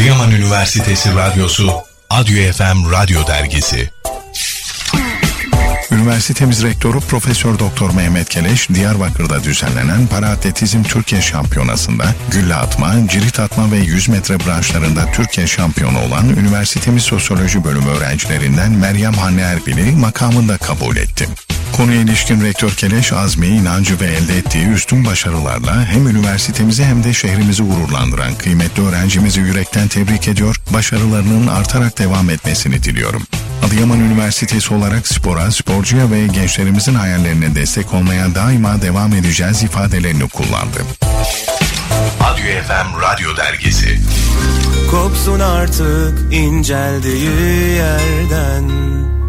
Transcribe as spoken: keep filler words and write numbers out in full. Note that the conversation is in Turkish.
Adıyaman Üniversitesi Radyosu, Adyo F M Radyo Dergisi. Üniversitemiz Rektörü Profesör Doktor Mehmet Keleş, Diyarbakır'da düzenlenen Paraatletizm Türkiye Şampiyonası'nda gülle atma, cirit atma ve yüz metre branşlarında Türkiye şampiyonu olan üniversitemiz Sosyoloji Bölümü öğrencilerinden Meryem Hanne Erbil'i makamında kabul etti. Konuya ilişkin Rektör Keleş, azmi, inancı ve elde ettiği üstün başarılarla hem üniversitemizi hem de şehrimizi gururlandıran kıymetli öğrencimizi yürekten tebrik ediyor, başarılarının artarak devam etmesini diliyorum. Adıyaman Üniversitesi olarak spora, sporcuya ve gençlerimizin hayallerine destek olmaya daima devam edeceğiz ifadelerini kullandı. Adyo F M Radyo Dergisi. Kopsun artık inceldiği yerden.